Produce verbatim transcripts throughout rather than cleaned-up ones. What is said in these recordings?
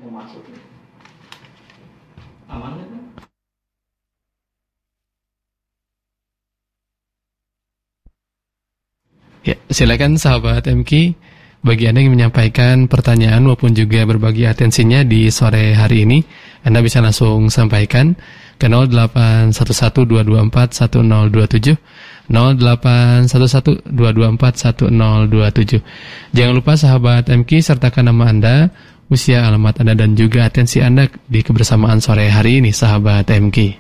mau masuk. Aman kan? Ya, silakan sahabat M K, bagi Anda yang menyampaikan pertanyaan maupun juga berbagi atensinya di sore hari ini, Anda bisa langsung sampaikan ke nol delapan satu satu dua dua empat satu nol dua tujuh, nol delapan satu satu dua dua empat satu nol dua tujuh. Jangan lupa sahabat M K sertakan nama Anda, usia, alamat Anda, dan juga atensi Anda di kebersamaan sore hari ini sahabat M K.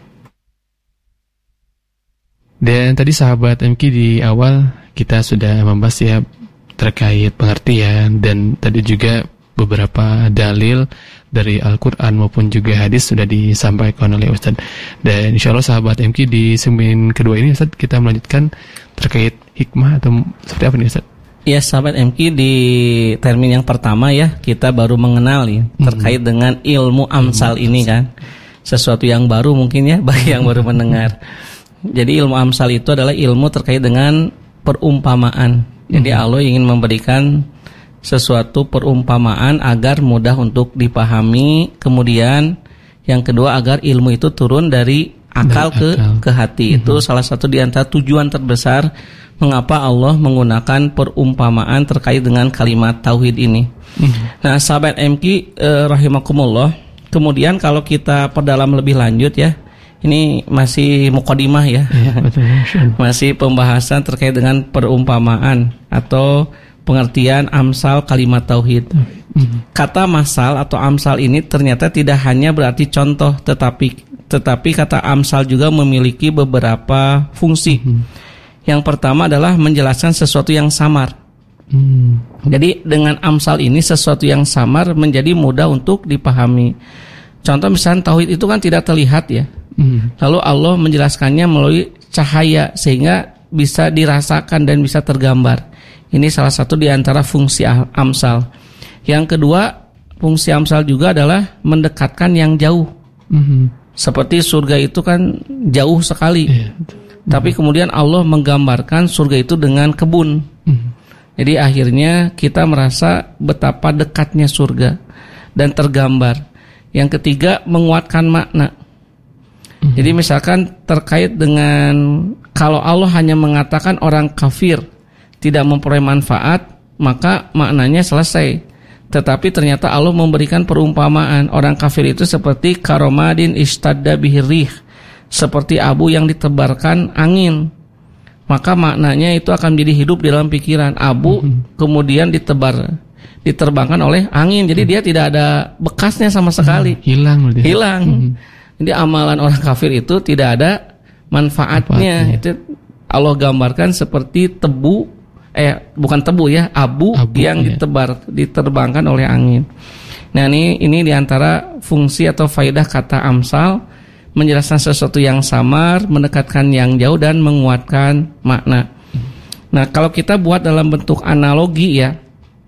Dan tadi sahabat M K di awal kita sudah membahas ya terkait pengertian, dan tadi juga beberapa dalil dari Al-Quran maupun juga hadis sudah disampaikan oleh Ustadz. Dan insya Allah sahabat M K di segmen kedua ini Ustadz kita melanjutkan terkait hikmah atau seperti apa nih Ustadz? Ya sahabat M K, di termin yang pertama ya kita baru mengenal ya terkait hmm. dengan ilmu amsal hmm. ini kan, sesuatu yang baru mungkin ya bagi yang baru mendengar. Jadi ilmu amsal itu adalah ilmu terkait dengan perumpamaan. Jadi hmm. Allah ingin memberikan sesuatu perumpamaan agar mudah untuk dipahami. Kemudian yang kedua agar ilmu itu turun dari akal ke akal. ke hati. Hmm. Itu salah satu di antara tujuan terbesar mengapa Allah menggunakan perumpamaan terkait dengan kalimat tauhid ini. Hmm. Nah, sahabat M K eh, rahimakumullah. Kemudian kalau kita perdalam lebih lanjut ya, ini masih mukadimah ya, ya betul, masih pembahasan terkait dengan perumpamaan atau pengertian amsal kalimat tauhid. Mm-hmm. Kata masal atau amsal ini ternyata tidak hanya berarti contoh, tetapi tetapi kata amsal juga memiliki beberapa fungsi. Mm-hmm. Yang pertama adalah menjelaskan sesuatu yang samar. Mm. Jadi dengan amsal ini sesuatu yang samar menjadi mudah untuk dipahami. Contoh misalnya tauhid itu kan tidak terlihat ya. Hmm. Lalu Allah menjelaskannya melalui cahaya sehingga bisa dirasakan dan bisa tergambar. Ini salah satu di antara fungsi amsal. Yang kedua, fungsi amsal juga adalah mendekatkan yang jauh. Hmm. Seperti surga itu kan jauh sekali. Yeah. Tapi hmm. kemudian Allah menggambarkan surga itu dengan kebun. Hmm. Jadi akhirnya kita merasa betapa dekatnya surga dan tergambar. Yang ketiga, menguatkan makna. Jadi misalkan terkait dengan kalau Allah hanya mengatakan orang kafir tidak memperoleh manfaat, maka maknanya selesai. Tetapi ternyata Allah memberikan perumpamaan, orang kafir itu seperti karomadin istadda bihirih, seperti abu yang ditebarkan angin. Maka maknanya itu akan menjadi hidup di dalam pikiran. Abu mm-hmm. kemudian ditebar, diterbangkan oleh angin. Jadi mm-hmm. dia tidak ada bekasnya sama sekali. Mm-hmm. Hilang. Hilang. Mm-hmm. Jadi amalan orang kafir itu tidak ada manfaatnya. manfaatnya. Itu Allah gambarkan seperti tebu, eh bukan tebu ya, abu, abu yang ya. ditebar, diterbangkan oleh angin. Nah ini ini diantara fungsi atau faedah kata amsal, menjelaskan sesuatu yang samar, mendekatkan yang jauh dan menguatkan makna. Nah kalau kita buat dalam bentuk analogi ya,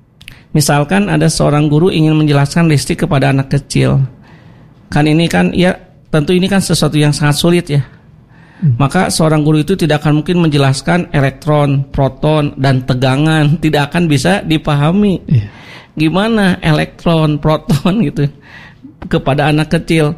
misalkan ada seorang guru ingin menjelaskan listrik kepada anak kecil, kan ini kan ya. Tentu ini kan sesuatu yang sangat sulit ya. Hmm. Maka seorang guru itu tidak akan mungkin menjelaskan elektron, proton, dan tegangan. Tidak akan bisa dipahami. Yeah. Gimana elektron, proton gitu kepada anak kecil.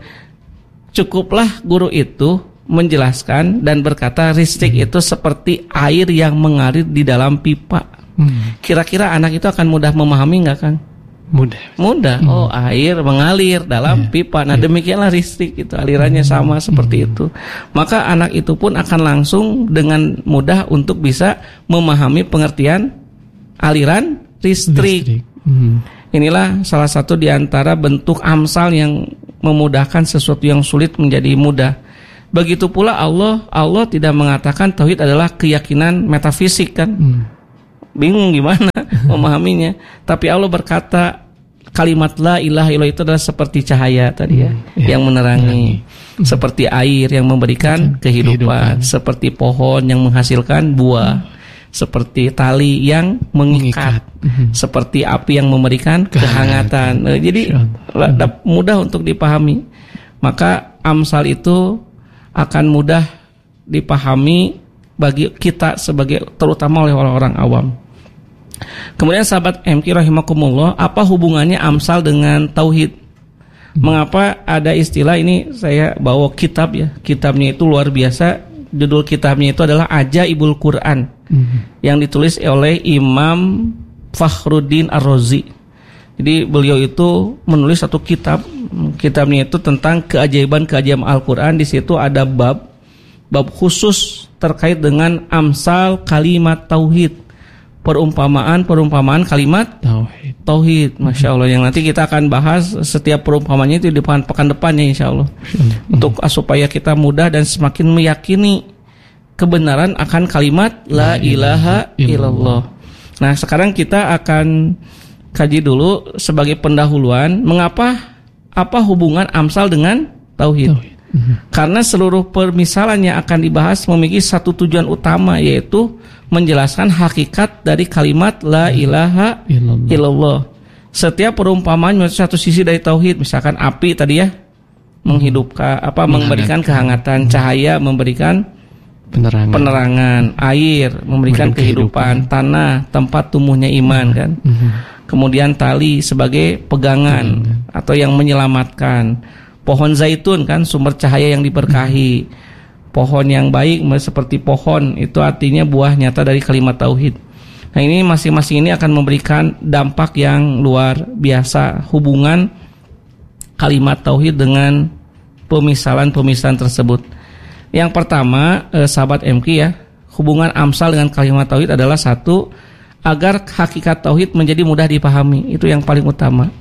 Cukuplah guru itu menjelaskan dan berkata listrik hmm. itu seperti air yang mengalir di dalam pipa. Hmm. Kira-kira anak itu akan mudah memahami nggak, Kang? Mudah. Mudah. Hmm. Oh, air mengalir dalam yeah. pipa. Nah, yeah. demikianlah listrik itu alirannya hmm. sama seperti hmm. itu. Maka anak itu pun akan langsung dengan mudah untuk bisa memahami pengertian aliran listrik. listrik. Hmm. Inilah salah satu di antara bentuk amsal yang memudahkan sesuatu yang sulit menjadi mudah. Begitu pula Allah, Allah tidak mengatakan tauhid adalah keyakinan metafisik kan. Hmm. Bingung gimana memahaminya. Tapi Allah berkata kalimat la ilaha illallah itu adalah seperti cahaya tadi ya, hmm, ya yang menerangi, hmm. seperti air yang memberikan kehidupan, kehidupan, seperti pohon yang menghasilkan buah, hmm. seperti tali yang mengikat, hmm. seperti api yang memberikan kehangatan. Nah, jadi hmm. mudah untuk dipahami. Maka amsal itu akan mudah dipahami bagi kita sebagai terutama oleh orang-orang awam. Kemudian sahabat M K rahimakumullah, apa hubungannya amsal dengan tauhid? Mengapa ada istilah ini, saya bawa kitab ya. Kitabnya itu luar biasa. Judul kitabnya itu adalah Ajaibul Quran. Mm-hmm. Yang ditulis oleh Imam Fakhruddin Ar-Razi. Jadi beliau itu menulis satu kitab. Kitabnya itu tentang keajaiban-keajaiban Al-Quran. Di situ ada bab bab khusus terkait dengan amsal kalimat tauhid. Perumpamaan-perumpamaan kalimat tauhid. Tauhid, masya Allah. Yang nanti kita akan bahas setiap perumpamaannya itu di depan pekan depannya, insya Allah. Untuk supaya kita mudah dan semakin meyakini kebenaran akan kalimat la ilaha illallah. Nah, sekarang kita akan kaji dulu sebagai pendahuluan mengapa apa hubungan amsal dengan tauhid. Tauhid. Karena seluruh permisalan yang akan dibahas memiliki satu tujuan utama, yaitu menjelaskan hakikat dari kalimat la ilaha illallah. Setiap perumpamaan satu sisi dari tauhid, misalkan api tadi ya, menghidupkan apa memberikan kehangatan, cahaya memberikan penerangan, penerangan air memberikan kehidupan, kehidupan, tanah tempat tumbuhnya iman kan. Kemudian tali sebagai pegangan atau yang menyelamatkan. Pohon zaitun kan sumber cahaya yang diberkahi. Pohon yang baik seperti pohon itu artinya buah nyata dari kalimat tauhid. Nah, ini masing-masing ini akan memberikan dampak yang luar biasa hubungan kalimat tauhid dengan pemisalan-pemisalan tersebut. Yang pertama, eh, sahabat M K ya, hubungan amsal dengan kalimat tauhid adalah satu, agar hakikat tauhid menjadi mudah dipahami. Itu yang paling utama.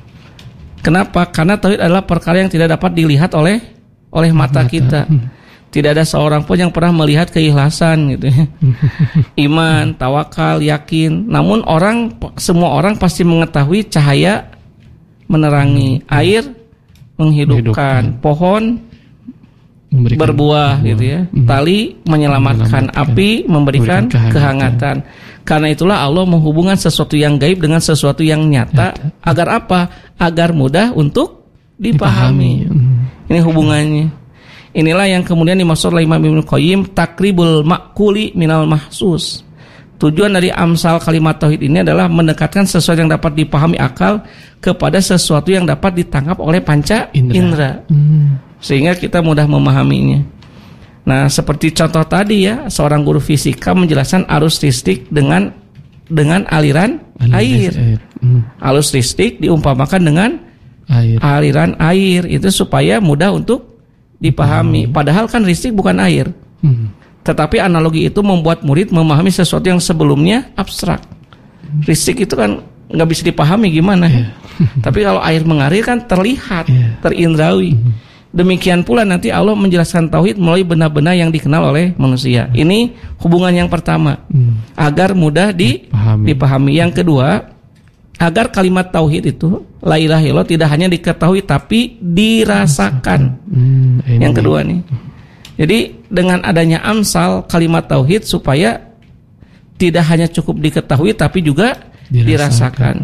Kenapa? Karena tauhid adalah perkara yang tidak dapat dilihat oleh oleh mata kita. Tidak ada seorang pun yang pernah melihat keikhlasan gitu ya. Iman, tawakal, yakin. Namun orang semua orang pasti mengetahui cahaya menerangi, air menghidupkan, pohon memberikan berbuah buah, gitu ya. Tali menyelamatkan, api memberikan, memberikan kehangatan. Karena itulah Allah menghubungkan sesuatu yang gaib dengan sesuatu yang nyata, nyata. Agar apa? Agar mudah untuk dipahami. dipahami. Ini hubungannya. Inilah yang kemudian dimaksud oleh Imam Ibnu Qayyim takribul ma'kuli minal mahsus. Tujuan dari amsal kalimat tauhid ini adalah mendekatkan sesuatu yang dapat dipahami akal kepada sesuatu yang dapat ditangkap oleh panca indera, indera. Hmm. Sehingga kita mudah memahaminya. Nah, seperti contoh tadi ya, seorang guru fisika menjelaskan arus listrik dengan dengan aliran air. air. Hmm. Arus listrik diumpamakan dengan air. aliran air, itu supaya mudah untuk dipahami. Hmm. Padahal kan listrik bukan air. Hmm. Tetapi analogi itu membuat murid memahami sesuatu yang sebelumnya abstrak. Hmm. Listrik itu kan nggak bisa dipahami gimana. Yeah. Tapi kalau air mengalir kan terlihat, yeah. terindrawi. Hmm. Demikian pula nanti Allah menjelaskan tauhid melalui benda-benda yang dikenal oleh manusia. Ini hubungan yang pertama, hmm. agar mudah dipahami. dipahami. Yang kedua, agar kalimat tauhid itu la ilaha illallah tidak hanya diketahui tapi dirasakan. Hmm, yang kedua nih. Jadi dengan adanya amsal kalimat tauhid supaya tidak hanya cukup diketahui tapi juga dirasakan. dirasakan.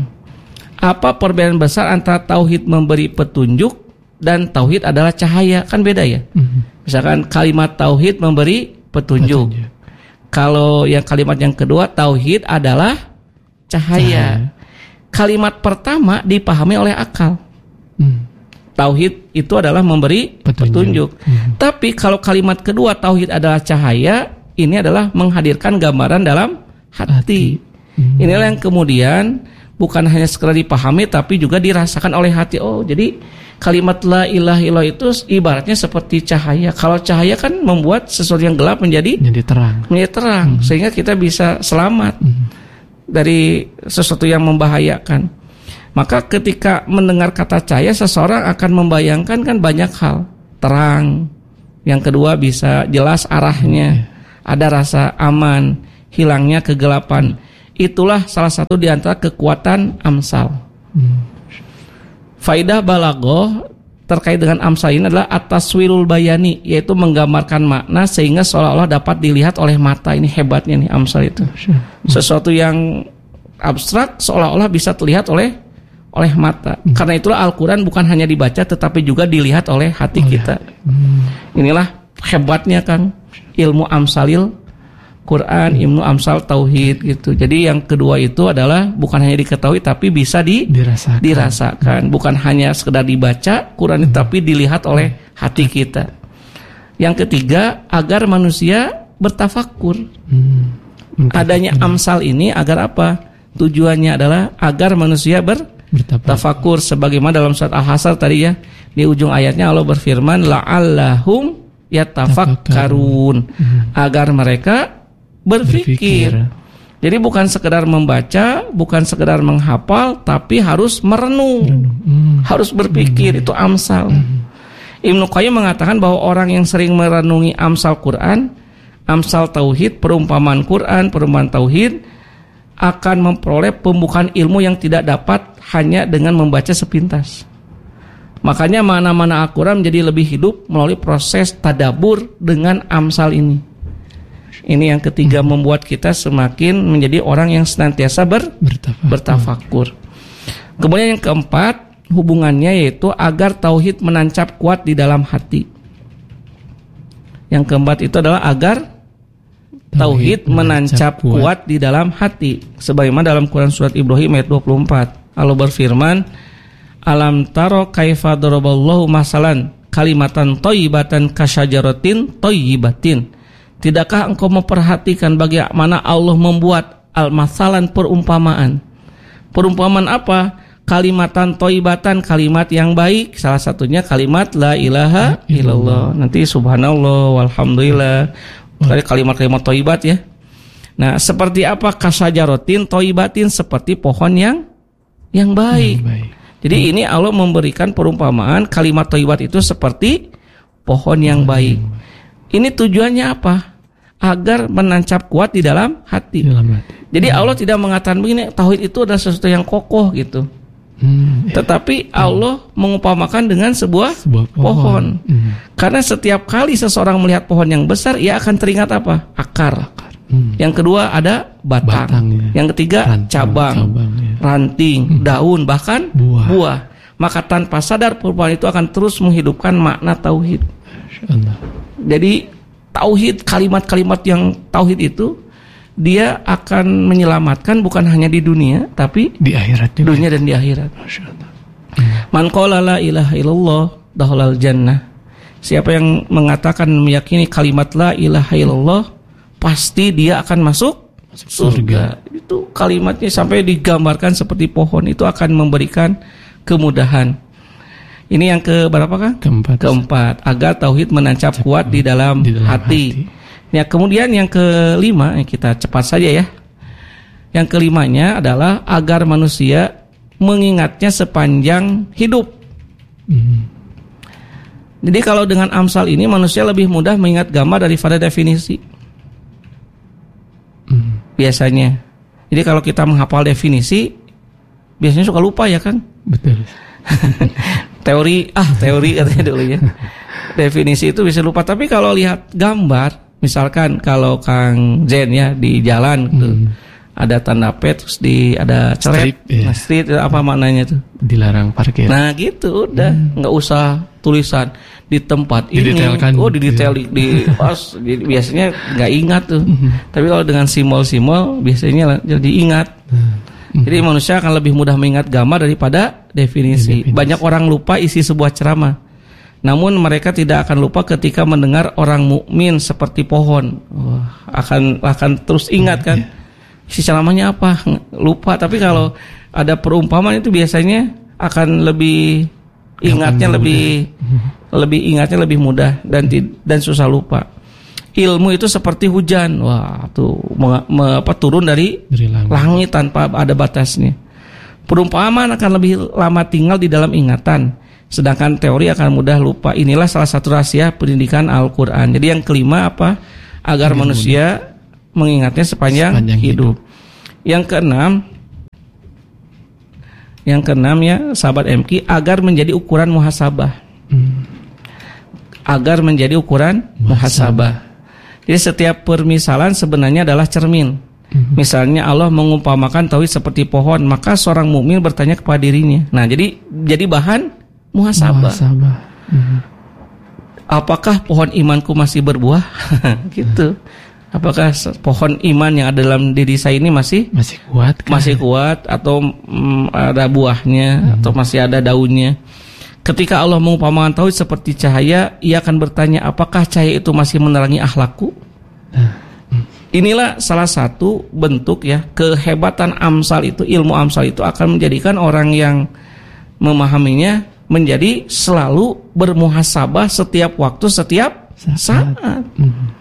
Apa perbedaan besar antara tauhid memberi petunjuk dan tauhid adalah cahaya? Kan beda ya. Mm-hmm. Misalkan kalimat tauhid memberi petunjuk. petunjuk. Kalau yang kalimat yang kedua tauhid adalah cahaya. cahaya. Kalimat pertama dipahami oleh akal. Mm. Tauhid itu adalah memberi petunjuk. petunjuk. Mm. Tapi kalau kalimat kedua tauhid adalah cahaya, ini adalah menghadirkan gambaran dalam hati. hati. Mm. Inilah yang kemudian bukan hanya sekedar dipahami tapi juga dirasakan oleh hati. Oh, jadi kalimat la ilaha illallah itu ibaratnya seperti cahaya. Kalau cahaya kan membuat sesuatu yang gelap menjadi menjadi terang. Menjadi terang, hmm. sehingga kita bisa selamat hmm. dari sesuatu yang membahayakan. Maka ketika mendengar kata cahaya, seseorang akan membayangkan kan banyak hal. Terang. Yang kedua bisa jelas arahnya. Hmm. Ada rasa aman, hilangnya kegelapan. Itulah salah satu di antara kekuatan amsal. Hmm. Faidah balaghah terkait dengan amsal ini adalah at-taswirul bayani, yaitu menggambarkan makna sehingga seolah-olah dapat dilihat oleh mata. Ini hebatnya nih amsal itu. Sesuatu yang abstrak seolah-olah bisa terlihat oleh oleh mata. Hmm. Karena itulah Al-Quran bukan hanya dibaca tetapi juga dilihat oleh hati oh, kita. Ya. Hmm. Inilah hebatnya Kang ilmu amsalil Quran, ilmu amsal tauhid gitu. Jadi yang kedua itu adalah bukan hanya diketahui tapi bisa di, dirasakan. dirasakan. Bukan hanya sekedar dibaca Quran hmm. tapi dilihat oleh hati kita. Yang ketiga, agar manusia bertafakur. Hmm. Adanya amsal ini agar apa? Tujuannya adalah agar manusia ber tafakur, sebagaimana dalam surat Al-Hasr tadi ya, di ujung ayatnya Allah berfirman la'allahum yatafakkarun, hmm. agar mereka berpikir. berpikir. Jadi bukan sekedar membaca, bukan sekedar menghafal, tapi harus merenung, hmm. harus berpikir. hmm. Itu amsal. hmm. Ibnu Qayyim mengatakan bahwa orang yang sering merenungi amsal Quran, amsal tauhid, perumpamaan Quran, perumpamaan tauhid, akan memperoleh pembukaan ilmu yang tidak dapat hanya dengan membaca sepintas. Makanya mana-mana Al-Quran menjadi lebih hidup melalui proses tadabur dengan amsal ini. Ini yang ketiga, hmm. membuat kita semakin menjadi orang yang senantiasa ber, bertafakur. bertafakur. Kemudian yang keempat, hubungannya yaitu agar tauhid menancap kuat di dalam hati. Yang keempat itu adalah agar tauhid menancap kuat. kuat di dalam hati. Sebagaimana dalam Quran surat Ibrahim ayat dua puluh empat. Allah berfirman, alam taro kaifa daraballahu masalan kalimatan thayyibatan kasyajaratin thayyibatin. Tidakkah engkau memperhatikan bagaimana Allah membuat al-masalan, perumpamaan? Perumpamaan apa? Kalimatan thayyibatan, kalimat yang baik. Salah satunya kalimat la ilaha illallah. Nanti subhanallah walhamdulillah. Tadi kalimat-kalimat thayyibat ya. Nah, seperti apa? Kasyajaratin thayyibatin, seperti pohon yang yang baik. Hmm, baik. Jadi hmm. ini Allah memberikan perumpamaan kalimat thayyibat itu seperti pohon yang hmm. baik. Ini tujuannya apa? Agar menancap kuat di dalam hati. Dalam hati. Jadi hmm. Allah tidak mengatakan begini, tauhid itu adalah sesuatu yang kokoh gitu. Hmm, ya. Tetapi Allah hmm. mengumpamakan dengan sebuah, sebuah pohon. pohon. Hmm. Karena setiap kali seseorang melihat pohon yang besar, ia akan teringat apa? Akar. Akar. Hmm. Yang kedua ada batang. batang ya. Yang ketiga ranting, cabang, cabang ya. ranting, hmm. daun, bahkan buah. buah. Maka tanpa sadar perubahan itu akan terus menghidupkan makna tauhid. Jadi tauhid, kalimat-kalimat yang tauhid itu dia akan menyelamatkan bukan hanya di dunia tapi di akhirat juga. Dunia dan di akhirat. Man qala la ilaha illallah dakhalal jannah. Siapa yang mengatakan meyakini kalimat la ilaha illallah, pasti dia akan masuk, masuk surga. surga. Itu kalimatnya sampai digambarkan seperti pohon, itu akan memberikan kemudahan. Ini yang ke berapa kan? Keempat. Keempat, agar tauhid menancap Cep, kuat di dalam, di dalam hati. hati. Ya, kemudian yang kelima, kita cepat saja ya. Yang kelimanya adalah agar manusia mengingatnya sepanjang hidup. Hmm. Jadi kalau dengan amsal ini manusia lebih mudah mengingat gambar daripada definisi. Hmm. Biasanya. Jadi kalau kita menghafal definisi, biasanya suka lupa ya kan? Betul. Teori, ah teori katanya dulu ya. Definisi itu bisa lupa. Tapi kalau lihat gambar, misalkan kalau Kang Zen ya di jalan gitu, hmm. ada tanda P, terus di ada coret, ya. Street, apa maknanya tuh? Dilarang parkir. Nah gitu, udah hmm. nggak usah tulisan di tempat didetailkan. ini. Oh di detail di, di pas, biasanya nggak ingat tuh. Hmm. Tapi kalau dengan simbol-simbol biasanya jadi ingat. Hmm. Jadi manusia akan lebih mudah mengingat gambar daripada definisi. definisi. Banyak orang lupa isi sebuah ceramah. Namun mereka tidak akan lupa ketika mendengar orang mukmin seperti pohon. Wah, akan akan terus ingat kan. Isi ceramahnya apa? Lupa. Tapi kalau ada perumpamaan itu biasanya akan lebih ingatnya lebih lebih ingatnya lebih mudah dan dan susah lupa. Ilmu itu seperti hujan, wah tuh me, me, apa, turun dari, dari langit. langit tanpa ada batasnya. Perumpamaan akan lebih lama tinggal di dalam ingatan, sedangkan teori akan mudah lupa. Inilah salah satu rahasia pendidikan Al-Quran. Jadi yang kelima apa? Agar Ilmu manusia mudah. mengingatnya sepanjang, sepanjang hidup. hidup. Yang keenam, yang keenam ya sahabat M K, agar menjadi ukuran muhasabah. Hmm. Agar menjadi ukuran muhasabah. Jadi setiap permisalan sebenarnya adalah cermin. Mm-hmm. Misalnya Allah mengumpamakan tauhid seperti pohon, maka seorang mukmin bertanya kepada dirinya. Nah, jadi jadi bahan muhasabah. muhasabah. Mm-hmm. Apakah pohon imanku masih berbuah? Gitu. Apakah pohon iman yang ada dalam diri saya ini masih masih kuat kan? Masih kuat atau mm, ada buahnya hmm. atau masih ada daunnya. Ketika Allah mengumpamakan tauhid seperti cahaya, ia akan bertanya, apakah cahaya itu masih menerangi akhlakku? Hmm. Inilah salah satu bentuk ya kehebatan Amsal itu, ilmu Amsal itu akan menjadikan orang yang memahaminya menjadi selalu bermuhasabah setiap waktu, setiap saat. Hmm.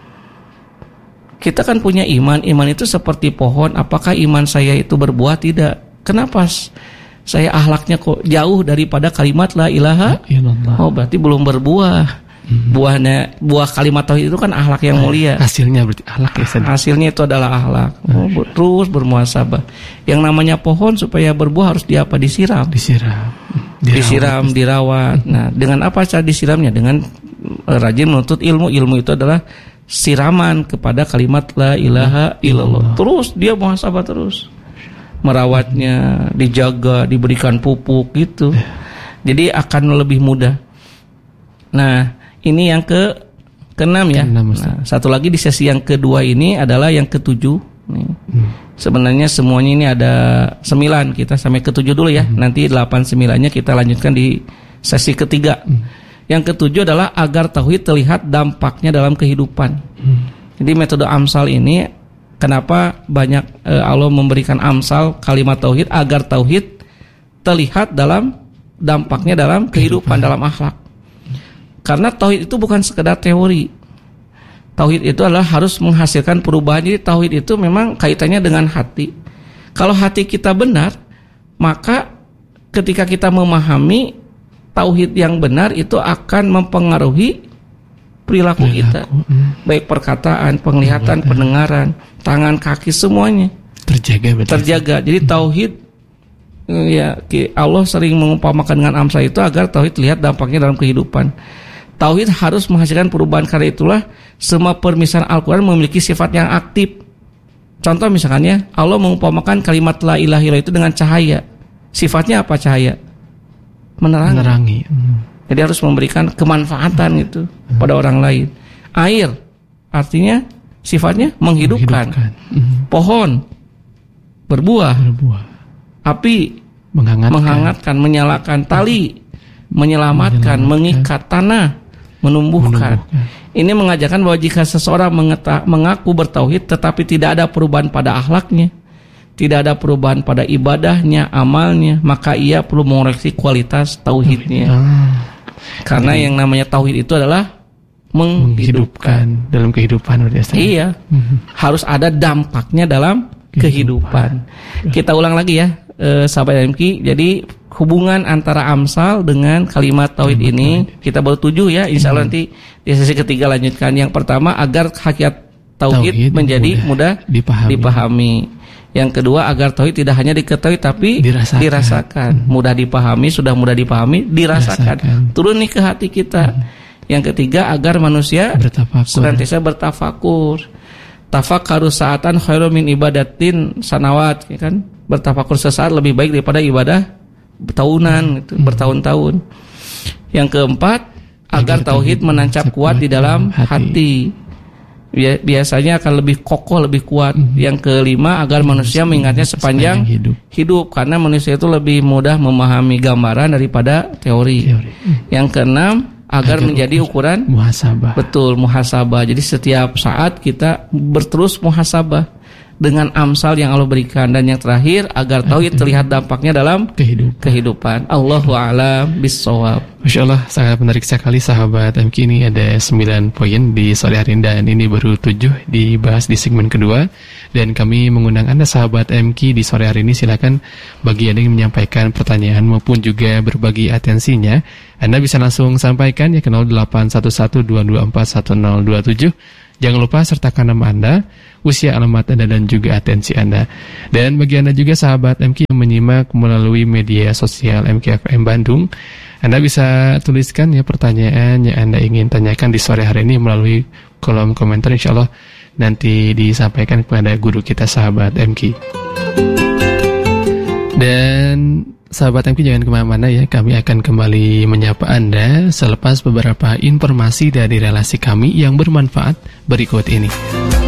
Kita kan punya iman, iman itu seperti pohon. Apakah iman saya itu berbuah? Tidak. Kenapa saya akhlaknya kok jauh daripada kalimat la ilaha illallah? Oh, berarti belum berbuah. Hmm. Buahnya, buah kalimat tauhid itu kan akhlak yang mulia. Hasilnya berarti akhlak ya. Hasilnya itu adalah akhlak. Oh, terus bermuhasabah. Yang namanya pohon supaya berbuah harus diapa? Disiram. Disiram. Dirawat. Disiram, dirawat. Nah, dengan apa cara disiramnya? Dengan rajin menuntut ilmu. Ilmu itu adalah siraman kepada kalimat la ilaha illallah. Terus dia muhasabah terus, merawatnya, dijaga, diberikan pupuk gitu. Jadi akan lebih mudah. Nah, ini yang ke keenam ya. Nah, satu lagi di sesi yang kedua ini adalah yang ketujuh. Nih. Sebenarnya semuanya ini ada sembilan, kita sampai ketujuh dulu ya. Nanti delapan sembilannya kita lanjutkan di sesi ketiga. Yang ketujuh adalah agar tauhid terlihat dampaknya dalam kehidupan. Hmm. Jadi metode Amsal ini, kenapa banyak e, Allah memberikan Amsal kalimat tauhid agar tauhid terlihat dalam dampaknya dalam kehidupan, kehidupan. dalam akhlak. Karena tauhid itu bukan sekedar teori. Tauhid itu adalah harus menghasilkan perubahan. Jadi tauhid itu memang kaitannya dengan hati. Kalau hati kita benar, maka ketika kita memahami tauhid yang benar itu akan mempengaruhi perilaku, perilaku kita, hmm. baik perkataan, penglihatan, pendengaran, tangan, kaki, semuanya terjaga. Terjaga. Jadi tauhid ya Allah sering mengumpamakan dengan Amsal itu agar tauhid lihat dampaknya dalam kehidupan. Tauhid harus menghasilkan perubahan, karena itulah semua permisalan Al-Quran memiliki sifat yang aktif. Contoh misalnya Allah mengumpamakan kalimat la ilaha illallah itu dengan cahaya. Sifatnya apa cahaya? Menerangi. Menerangi. Hmm. Jadi harus memberikan kemanfaatan itu hmm. pada orang lain. Air artinya sifatnya menghidupkan. menghidupkan. Hmm. Pohon berbuah. berbuah. Api menghangatkan. menghangatkan, menyalakan. Tali menyelamatkan, menyelamatkan. mengikat. Tanah menumbuhkan. menumbuhkan. Ini mengajarkan bahwa jika seseorang mengeta- mengaku bertauhid tetapi tidak ada perubahan pada akhlaknya, tidak ada perubahan pada ibadahnya, amalnya, maka ia perlu mengoreksi kualitas tauhidnya. Ah. Karena jadi, yang namanya tauhid itu adalah menghidupkan, menghidupkan dalam kehidupan. Iya, mm-hmm. harus ada dampaknya dalam kehidupan. kehidupan. Kita ulang lagi ya, eh, sahabat M K. Jadi hubungan antara Amsal dengan kalimat tauhid kalimat ini tauhid. Kita baru tujuh ya. Insya Allah mm-hmm. nanti di sesi ketiga lanjutkan. Yang pertama, agar hakikat tauhid, tauhid menjadi mudah, mudah dipahami. dipahami. Yang kedua, agar tauhid tidak hanya diketahui tapi dirasakan, dirasakan. Hmm. mudah dipahami, sudah mudah dipahami, dirasakan, dirasakan. turun nih ke hati kita. Hmm. Yang ketiga, agar manusia senantiasa bertafakur. Tafakkaru sa'atan khairum min ibadatin sanawat, ya kan? Bertafakur sesaat lebih baik daripada ibadah tahunan, gitu, hmm. bertahun-tahun. Yang keempat, agar, agar tauhid menancap kuat di dalam hati. hati. Biasanya akan lebih kokoh, lebih kuat. Mm-hmm. Yang kelima, agar manusia mengingatnya sepanjang, sepanjang hidup. hidup Karena manusia itu lebih mudah memahami gambaran daripada teori, teori. Yang keenam, agar, agar menjadi ukuran muhasabah. Betul, muhasabah. Jadi setiap saat kita berterus muhasabah dengan Amsal yang Allah berikan. Dan yang terakhir, agar tauhid terlihat dampaknya dalam kehidupan, kehidupan. Allahu a'lam bis-shawab. Masya Allah, sangat menarik sekali sahabat M K. Ini ada sembilan poin di sore hari ini, dan ini baru tujuh dibahas di segmen kedua. Dan kami mengundang Anda sahabat M K di sore hari ini, silakan bagi Anda yang menyampaikan pertanyaan maupun juga berbagi atensinya, Anda bisa langsung sampaikan ya ke nol delapan satu satu dua dua empat satu nol dua tujuh. Jangan lupa sertakan nama Anda, usia, alamat Anda, dan juga atensi Anda. Dan bagi Anda juga sahabat M K yang menyimak melalui media sosial M K F M Bandung, Anda bisa tuliskan ya pertanyaan yang Anda ingin tanyakan di sore hari ini melalui kolom komentar. Insya Allah nanti disampaikan kepada guru kita sahabat M K. Dan sahabat M K jangan kemana-mana ya, kami akan kembali menyapa Anda selepas beberapa informasi dari relasi kami yang bermanfaat berikut ini.